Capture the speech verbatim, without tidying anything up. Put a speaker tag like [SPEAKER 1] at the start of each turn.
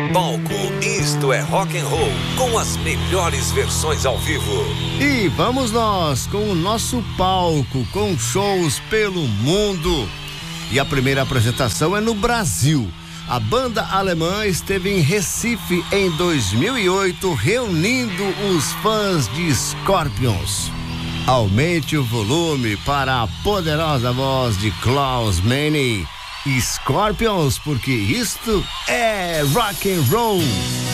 [SPEAKER 1] Palco Isto é Rock and Roll, com as melhores versões ao vivo.
[SPEAKER 2] E vamos nós com o nosso palco, com shows pelo mundo. E a primeira apresentação é no Brasil. A banda alemã esteve em Recife em dois mil e oito, reunindo os fãs de Scorpions. Aumente o volume para a poderosa voz de Klaus Meine. Scorpions, porque isto é rock and roll.